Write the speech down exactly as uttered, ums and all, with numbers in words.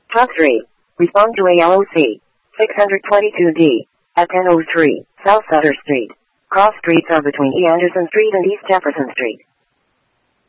Truck three. Respond to A L O C. six twenty-two D. At ten oh three, South Sutter Street. Cross streets are between E. Anderson Street and East Jefferson Street.